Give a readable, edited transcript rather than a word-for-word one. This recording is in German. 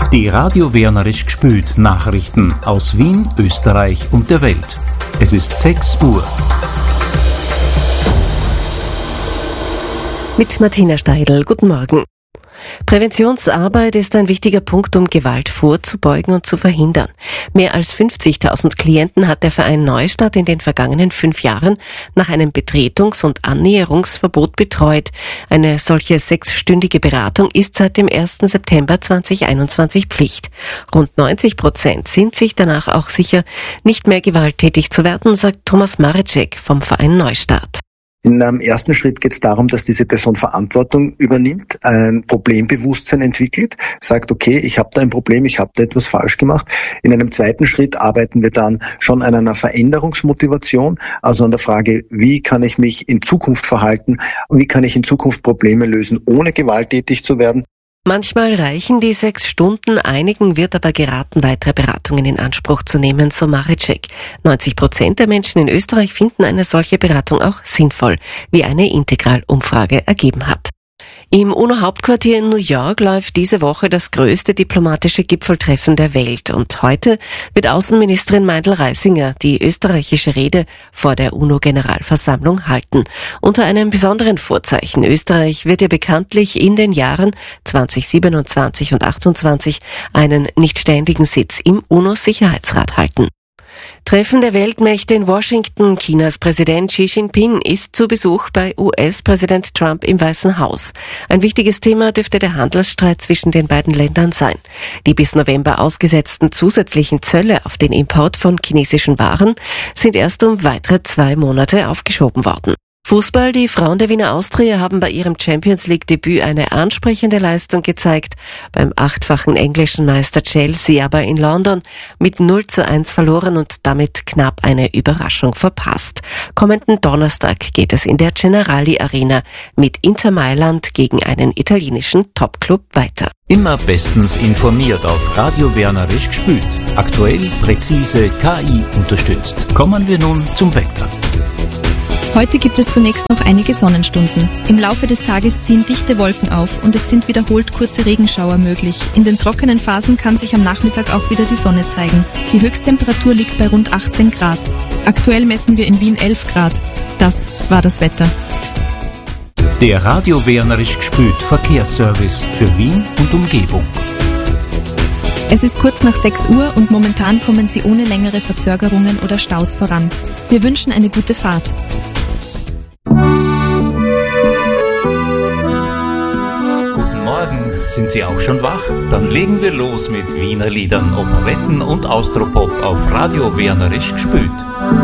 Die Radio Wernerisch gespült Nachrichten aus Wien, Österreich und der Welt. Es ist 6 Uhr. Mit Martina Steidl, guten Morgen. Präventionsarbeit ist ein wichtiger Punkt, um Gewalt vorzubeugen und zu verhindern. Mehr als 50.000 Klienten hat der Verein Neustadt in den vergangenen 5 Jahren nach einem Betretungs- und Annäherungsverbot betreut. Eine solche 6-stündige Beratung ist seit dem 1. September 2021 Pflicht. Rund 90% sind sich danach auch sicher, nicht mehr gewalttätig zu werden, sagt Thomas Mareczek vom Verein Neustadt. In einem ersten Schritt geht es darum, dass diese Person Verantwortung übernimmt, ein Problembewusstsein entwickelt, sagt, okay, ich habe da ein Problem, ich habe da etwas falsch gemacht. In einem zweiten Schritt arbeiten wir dann schon an einer Veränderungsmotivation, also an der Frage, wie kann ich mich in Zukunft verhalten, wie kann ich in Zukunft Probleme lösen, ohne gewalttätig zu werden. Manchmal reichen die 6 Stunden, einigen wird aber geraten, weitere Beratungen in Anspruch zu nehmen, so Mareczek. 90% der Menschen in Österreich finden eine solche Beratung auch sinnvoll, wie eine Integral-Umfrage ergeben hat. Im UNO-Hauptquartier in New York läuft diese Woche das größte diplomatische Gipfeltreffen der Welt und heute wird Außenministerin Meindl-Reisinger die österreichische Rede vor der UNO-Generalversammlung halten. Unter einem besonderen Vorzeichen: Österreich wird ja bekanntlich in den Jahren 2027 und 2028 einen nicht ständigen Sitz im UNO-Sicherheitsrat halten. Treffen der Weltmächte in Washington. Chinas Präsident Xi Jinping ist zu Besuch bei US-Präsident Trump im Weißen Haus. Ein wichtiges Thema dürfte der Handelsstreit zwischen den beiden Ländern sein. Die bis November ausgesetzten zusätzlichen Zölle auf den Import von chinesischen Waren sind erst um weitere 2 Monate aufgeschoben worden. Fußball: Die Frauen der Wiener Austria haben bei ihrem Champions-League-Debüt eine ansprechende Leistung gezeigt. Beim 8-fachen englischen Meister Chelsea aber in London mit 0:1 verloren und damit knapp eine Überraschung verpasst. Kommenden Donnerstag geht es in der Generali Arena mit Inter Mailand gegen einen italienischen Topclub weiter. Immer bestens informiert auf Radio Wernerisch gespült. Aktuell, präzise, KI unterstützt. Kommen wir nun zum Wetter. Heute gibt es zunächst noch einige Sonnenstunden. Im Laufe des Tages ziehen dichte Wolken auf und es sind wiederholt kurze Regenschauer möglich. In den trockenen Phasen kann sich am Nachmittag auch wieder die Sonne zeigen. Die Höchsttemperatur liegt bei rund 18 Grad. Aktuell messen wir in Wien 11 Grad. Das war das Wetter. Der Radio Wernerisch gespült Verkehrsservice für Wien und Umgebung. Es ist kurz nach 6 Uhr und momentan kommen Sie ohne längere Verzögerungen oder Staus voran. Wir wünschen eine gute Fahrt. Guten Morgen, sind Sie auch schon wach? Dann legen wir los mit Wiener Liedern, Operetten und Austropop auf Radio Wernerisch gespült.